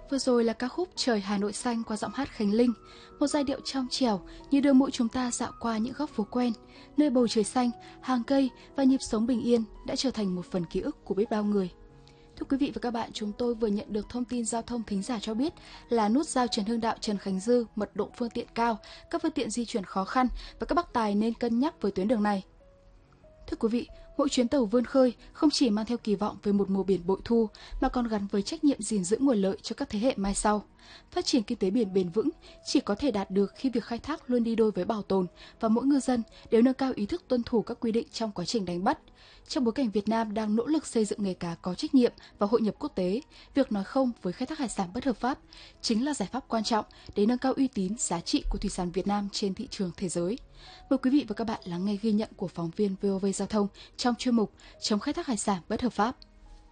Vừa rồi là ca khúc Trời Hà Nội Xanh qua giọng hát Khánh Linh, một giai điệu trong trẻo như đưa mỗi chúng ta dạo qua những góc phố quen, nơi bầu trời xanh, hàng cây và nhịp sống bình yên đã trở thành một phần ký ức của biết bao người. Thưa quý vị và các bạn, chúng tôi vừa nhận được thông tin giao thông thính giả cho biết là nút giao Trần Hưng Đạo, Trần Khánh Dư mật độ phương tiện cao, các phương tiện di chuyển khó khăn và các bác tài nên cân nhắc với tuyến đường này. Thưa quý vị, mỗi chuyến tàu vươn khơi không chỉ mang theo kỳ vọng về một mùa biển bội thu mà còn gắn với trách nhiệm gìn giữ nguồn lợi cho các thế hệ mai sau. Phát triển kinh tế biển bền vững chỉ có thể đạt được khi việc khai thác luôn đi đôi với bảo tồn và mỗi ngư dân đều nâng cao ý thức tuân thủ các quy định trong quá trình đánh bắt. Trong bối cảnh Việt Nam đang nỗ lực xây dựng nghề cá có trách nhiệm và hội nhập quốc tế, việc nói không với khai thác hải sản bất hợp pháp chính là giải pháp quan trọng để nâng cao uy tín, giá trị của thủy sản Việt Nam trên thị trường thế giới. Mời quý vị và các bạn lắng nghe ghi nhận của phóng viên VOV Giao thông trong chuyên mục Chống khai thác hải sản bất hợp pháp.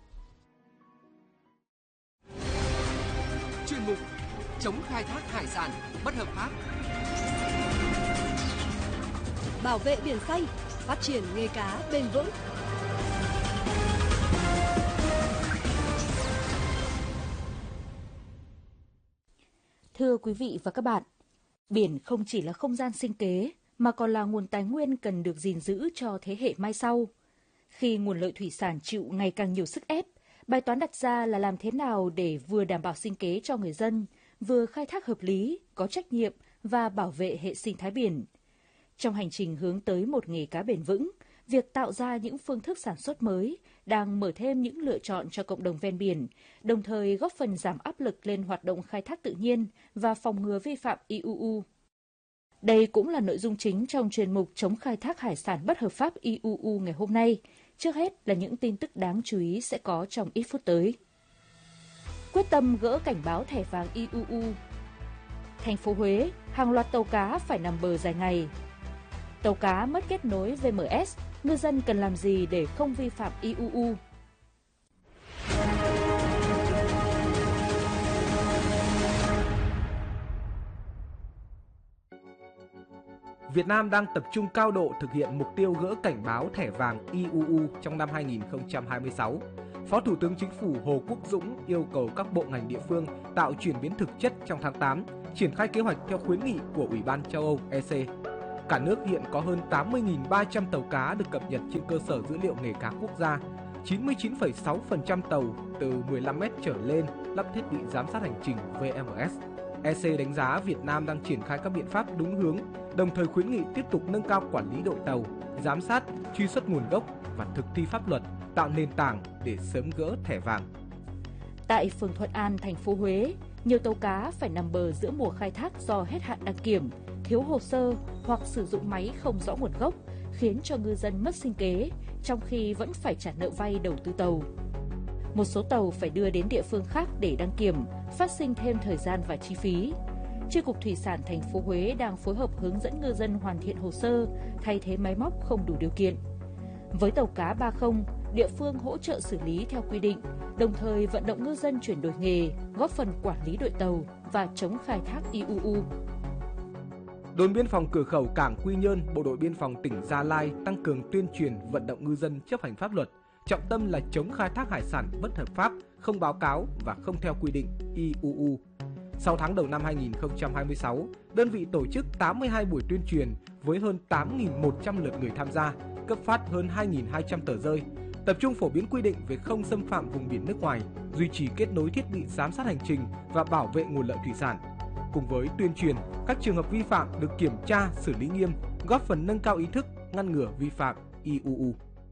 Chuyên mục Chống khai thác hải sản bất hợp pháp. Bảo vệ biển xanh, phát triển nghề cá bền vững. Thưa quý vị và các bạn, biển không chỉ là không gian sinh kế mà còn là nguồn tài nguyên cần được gìn giữ cho thế hệ mai sau. Khi nguồn lợi thủy sản chịu ngày càng nhiều sức ép, bài toán đặt ra là làm thế nào để vừa đảm bảo sinh kế cho người dân, vừa khai thác hợp lý, có trách nhiệm và bảo vệ hệ sinh thái biển. Trong hành trình hướng tới một nghề cá bền vững, việc tạo ra những phương thức sản xuất mới đang mở thêm những lựa chọn cho cộng đồng ven biển, đồng thời góp phần giảm áp lực lên hoạt động khai thác tự nhiên và phòng ngừa vi phạm IUU. Đây cũng là nội dung chính trong chuyên mục Chống khai thác hải sản bất hợp pháp IUU ngày hôm nay. Trước hết là những tin tức đáng chú ý sẽ có trong ít phút tới. Quyết tâm gỡ cảnh báo thẻ vàng IUU. Thành phố Huế, hàng loạt tàu cá phải nằm bờ dài ngày. Tàu cá mất kết nối VMS, ngư dân cần làm gì để không vi phạm IUU? Việt Nam đang tập trung cao độ thực hiện mục tiêu gỡ cảnh báo thẻ vàng IUU trong năm 2026. Phó Thủ tướng Chính phủ Hồ Quốc Dũng yêu cầu các bộ ngành địa phương tạo chuyển biến thực chất trong tháng 8, triển khai kế hoạch theo khuyến nghị của Ủy ban châu Âu EC. Cả nước hiện có hơn 80.300 tàu cá được cập nhật trên cơ sở dữ liệu nghề cá quốc gia. 99,6% tàu từ 15 mét trở lên lắp thiết bị giám sát hành trình VMS. EC đánh giá Việt Nam đang triển khai các biện pháp đúng hướng, đồng thời khuyến nghị tiếp tục nâng cao quản lý đội tàu, giám sát, truy xuất nguồn gốc và thực thi pháp luật, tạo nền tảng để sớm gỡ thẻ vàng. Tại phường Thuận An, thành phố Huế, nhiều tàu cá phải nằm bờ giữa mùa khai thác do hết hạn đăng kiểm, thiếu hồ sơ hoặc sử dụng máy không rõ nguồn gốc, khiến cho ngư dân mất sinh kế, trong khi vẫn phải trả nợ vay đầu tư tàu. Một số tàu phải đưa đến địa phương khác để đăng kiểm, phát sinh thêm thời gian và chi phí. Chi cục Thủy sản thành phố Huế đang phối hợp hướng dẫn ngư dân hoàn thiện hồ sơ, thay thế máy móc không đủ điều kiện. Với tàu cá 30, địa phương hỗ trợ xử lý theo quy định, đồng thời vận động ngư dân chuyển đổi nghề, góp phần quản lý đội tàu và chống khai thác IUU. Đồn biên phòng cửa khẩu cảng Quy Nhơn, Bộ đội biên phòng tỉnh Gia Lai tăng cường tuyên truyền vận động ngư dân chấp hành pháp luật, trọng tâm là chống khai thác hải sản bất hợp pháp, không báo cáo và không theo quy định IUU. Sau tháng đầu năm 2026, đơn vị tổ chức 82 buổi tuyên truyền với hơn 8.100 lượt người tham gia, cấp phát hơn 2.200 tờ rơi, tập trung phổ biến quy định về không xâm phạm vùng biển nước ngoài, duy trì kết nối thiết bị giám sát hành trình và bảo vệ nguồn lợi thủy sản. Cùng với tuyên truyền, các trường hợp vi phạm được kiểm tra, xử lý nghiêm, góp phần nâng cao ý thức, ngăn ngừa vi phạm IUU.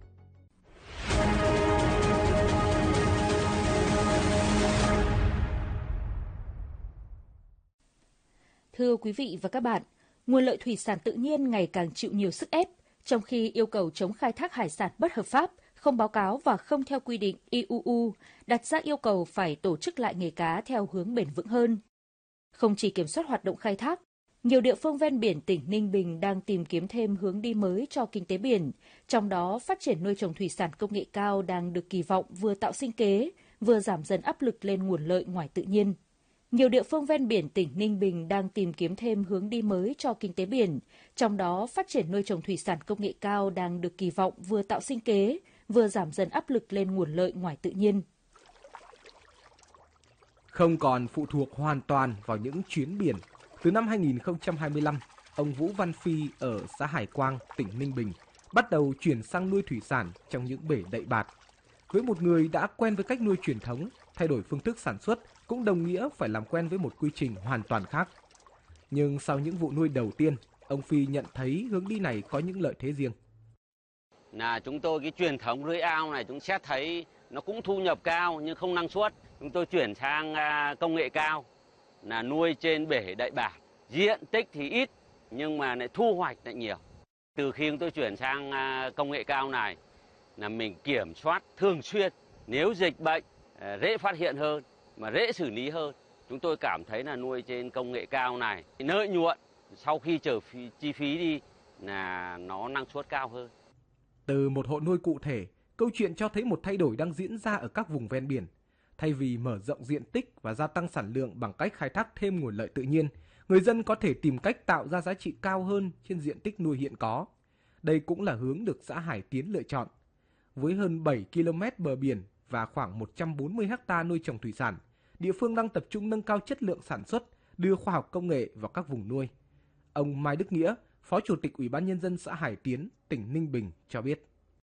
Thưa quý vị và các bạn, nguồn lợi thủy sản tự nhiên ngày càng chịu nhiều sức ép, trong khi yêu cầu chống khai thác hải sản bất hợp pháp, không báo cáo và không theo quy định IUU đặt ra yêu cầu phải tổ chức lại nghề cá theo hướng bền vững hơn. Không chỉ kiểm soát hoạt động khai thác, nhiều địa phương ven biển tỉnh Ninh Bình đang tìm kiếm thêm hướng đi mới cho kinh tế biển, trong đó phát triển nuôi trồng thủy sản công nghệ cao đang được kỳ vọng vừa tạo sinh kế, vừa giảm dần áp lực lên nguồn lợi ngoài tự nhiên. Nhiều địa phương ven biển tỉnh Ninh Bình đang tìm kiếm thêm hướng đi mới cho kinh tế biển, trong đó phát triển nuôi trồng thủy sản công nghệ cao đang được kỳ vọng vừa tạo sinh kế, vừa giảm dần áp lực lên nguồn lợi ngoài tự nhiên. Không còn phụ thuộc hoàn toàn vào những chuyến biển, từ năm 2025, ông Vũ Văn Phi ở xã Hải Quang, tỉnh Ninh Bình bắt đầu chuyển sang nuôi thủy sản trong những bể đậy bạt. Với một người đã quen với cách nuôi truyền thống, thay đổi phương thức sản xuất cũng đồng nghĩa phải làm quen với một quy trình hoàn toàn khác. Nhưng sau những vụ nuôi đầu tiên, ông Phi nhận thấy hướng đi này có những lợi thế riêng. Chúng tôi cái truyền thống nuôi ao này chúng xét thấy nó cũng thu nhập cao nhưng không năng suất. Chúng tôi chuyển sang công nghệ cao là nuôi trên bể đậy bạt. Diện tích thì ít nhưng mà lại thu hoạch lại nhiều. Từ khi chúng tôi chuyển sang công nghệ cao này là mình kiểm soát thường xuyên. Nếu dịch bệnh dễ phát hiện hơn mà dễ xử lý hơn. Chúng tôi cảm thấy là nuôi trên công nghệ cao này lợi nhuận sau khi trừ chi phí đi là nó năng suất cao hơn. Từ một hộ nuôi cụ thể, câu chuyện cho thấy một thay đổi đang diễn ra ở các vùng ven biển. Thay vì mở rộng diện tích và gia tăng sản lượng bằng cách khai thác thêm nguồn lợi tự nhiên, người dân có thể tìm cách tạo ra giá trị cao hơn trên diện tích nuôi hiện có. Đây cũng là hướng được xã Hải Tiến lựa chọn. Với hơn 7 km bờ biển và khoảng 140 ha nuôi trồng thủy sản, địa phương đang tập trung nâng cao chất lượng sản xuất, đưa khoa học công nghệ vào các vùng nuôi. Ông Mai Đức Nghĩa, Phó Chủ tịch Ủy ban Nhân dân xã Hải Tiến, tỉnh Ninh Bình cho biết.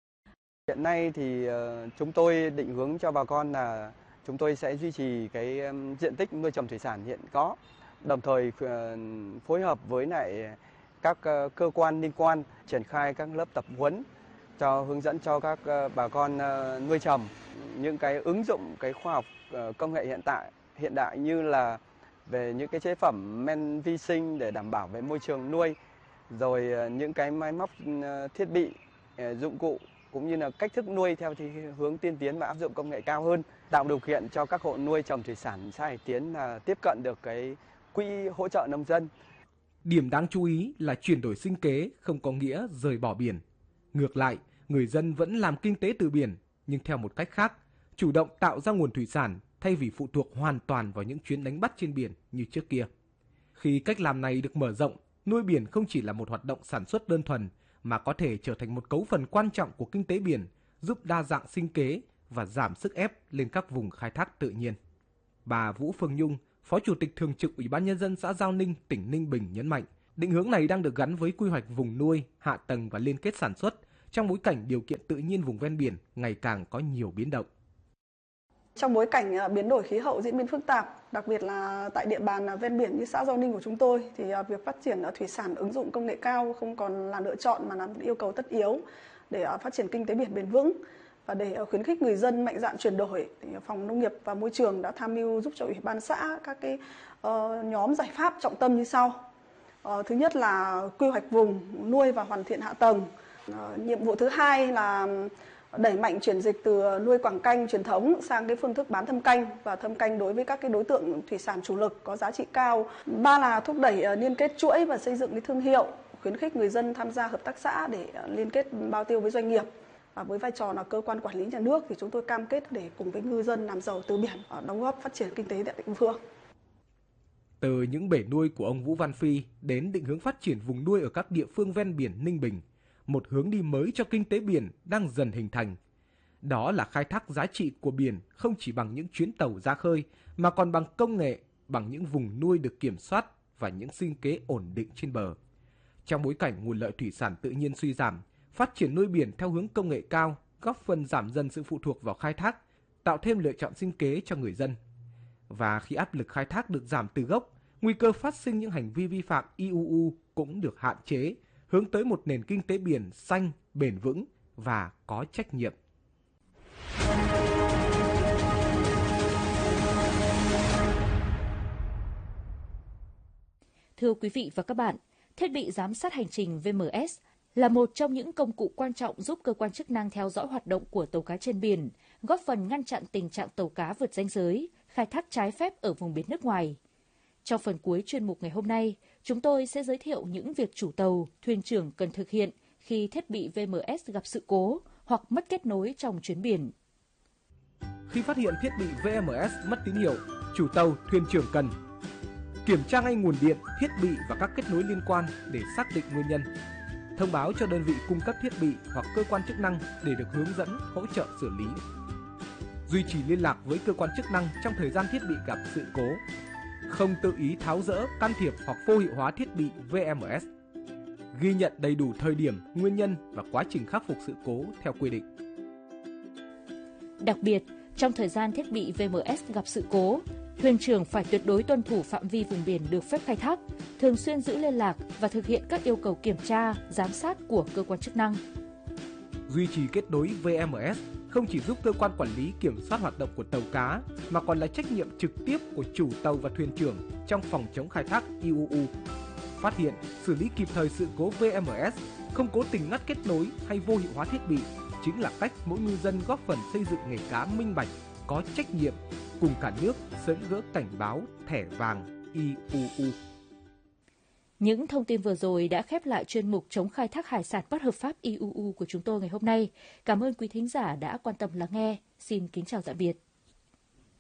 Hiện nay thì chúng tôi định hướng cho bà con là chúng tôi sẽ duy trì cái diện tích nuôi trồng thủy sản hiện có, đồng thời phối hợp với lại các cơ quan liên quan triển khai các lớp tập huấn cho hướng dẫn cho các bà con nuôi trồng những cái ứng dụng cái khoa học công nghệ hiện đại như là về những cái chế phẩm men vi sinh để đảm bảo về môi trường nuôi, rồi những cái máy móc thiết bị dụng cụ cũng như là cách thức nuôi theo thì hướng tiên tiến và áp dụng công nghệ cao hơn, tạo điều kiện cho các hộ nuôi trồng thủy sản xã Hải Tiến là tiếp cận được cái quỹ hỗ trợ nông dân. Điểm đáng chú ý là chuyển đổi sinh kế không có nghĩa rời bỏ biển. Ngược lại, người dân vẫn làm kinh tế từ biển, nhưng theo một cách khác, chủ động tạo ra nguồn thủy sản thay vì phụ thuộc hoàn toàn vào những chuyến đánh bắt trên biển như trước kia. Khi cách làm này được mở rộng, nuôi biển không chỉ là một hoạt động sản xuất đơn thuần, mà có thể trở thành một cấu phần quan trọng của kinh tế biển, giúp đa dạng sinh kế và giảm sức ép lên các vùng khai thác tự nhiên. Bà Vũ Phương Nhung, Phó Chủ tịch Thường trực Ủy ban Nhân dân xã Giao Ninh, tỉnh Ninh Bình nhấn mạnh, định hướng này đang được gắn với quy hoạch vùng nuôi, hạ tầng và liên kết sản xuất trong bối cảnh điều kiện tự nhiên vùng ven biển ngày càng có nhiều biến động. Trong bối cảnh biến đổi khí hậu diễn biến phức tạp, đặc biệt là tại địa bàn ven biển như xã Giao Ninh của chúng tôi, thì việc phát triển thủy sản ứng dụng công nghệ cao không còn là lựa chọn mà là yêu cầu tất yếu để phát triển kinh tế biển bền vững. Và để khuyến khích người dân mạnh dạn chuyển đổi, thì Phòng Nông nghiệp và Môi trường đã tham mưu giúp cho Ủy ban xã các cái nhóm giải pháp trọng tâm như sau. Thứ nhất là quy hoạch vùng nuôi và hoàn thiện hạ tầng. Nhiệm vụ thứ hai là đẩy mạnh chuyển dịch từ nuôi quảng canh truyền thống sang cái phương thức bán thâm canh và thâm canh đối với các cái đối tượng thủy sản chủ lực có giá trị cao. Ba là thúc đẩy liên kết chuỗi và xây dựng cái thương hiệu, khuyến khích người dân tham gia hợp tác xã để liên kết bao tiêu với doanh nghiệp. Và với vai trò là cơ quan quản lý nhà nước thì chúng tôi cam kết để cùng với ngư dân làm giàu từ biển, đóng góp phát triển kinh tế tại địa phương. Từ những bể nuôi của ông Vũ Văn Phi đến định hướng phát triển vùng nuôi ở các địa phương ven biển Ninh Bình, một hướng đi mới cho kinh tế biển đang dần hình thành. Đó là khai thác giá trị của biển không chỉ bằng những chuyến tàu ra khơi mà còn bằng công nghệ, bằng những vùng nuôi được kiểm soát và những sinh kế ổn định trên bờ. Trong bối cảnh nguồn lợi thủy sản tự nhiên suy giảm, phát triển nuôi biển theo hướng công nghệ cao góp phần giảm dần sự phụ thuộc vào khai thác, tạo thêm lựa chọn sinh kế cho người dân. Và khi áp lực khai thác được giảm từ gốc, nguy cơ phát sinh những hành vi vi phạm IUU cũng được hạn chế, hướng tới một nền kinh tế biển xanh, bền vững và có trách nhiệm. Thưa quý vị và các bạn, thiết bị giám sát hành trình VMS là một trong những công cụ quan trọng giúp cơ quan chức năng theo dõi hoạt động của tàu cá trên biển, góp phần ngăn chặn tình trạng tàu cá vượt ranh giới, khai thác trái phép ở vùng biển nước ngoài. Trong phần cuối chuyên mục ngày hôm nay, chúng tôi sẽ giới thiệu những việc chủ tàu, thuyền trưởng cần thực hiện khi thiết bị VMS gặp sự cố hoặc mất kết nối trong chuyến biển. Khi phát hiện thiết bị VMS mất tín hiệu, chủ tàu, thuyền trưởng cần kiểm tra ngay nguồn điện, thiết bị và các kết nối liên quan để xác định nguyên nhân. Thông báo cho đơn vị cung cấp thiết bị hoặc cơ quan chức năng để được hướng dẫn, hỗ trợ xử lý. duy trì liên lạc với cơ quan chức năng trong thời gian thiết bị gặp sự cố, không tự ý tháo dỡ, can thiệp hoặc vô hiệu hóa thiết bị VMS, ghi nhận đầy đủ thời điểm, nguyên nhân và quá trình khắc phục sự cố theo quy định. Đặc biệt, trong thời gian thiết bị VMS gặp sự cố, thuyền trưởng phải tuyệt đối tuân thủ phạm vi vùng biển được phép khai thác, thường xuyên giữ liên lạc và thực hiện các yêu cầu kiểm tra, giám sát của cơ quan chức năng. Duy trì kết nối VMS không chỉ giúp cơ quan quản lý kiểm soát hoạt động của tàu cá, mà còn là trách nhiệm trực tiếp của chủ tàu và thuyền trưởng trong phòng chống khai thác IUU. Phát hiện, xử lý kịp thời sự cố VMS, không cố tình ngắt kết nối hay vô hiệu hóa thiết bị, chính là cách mỗi ngư dân góp phần xây dựng nghề cá minh bạch, có trách nhiệm, cùng cả nước sớm gỡ cảnh báo thẻ vàng IUU. Những thông tin vừa rồi đã khép lại chuyên mục chống khai thác hải sản bất hợp pháp IUU của chúng tôi ngày hôm nay. Cảm ơn quý thính giả đã quan tâm lắng nghe. Xin kính chào tạm biệt.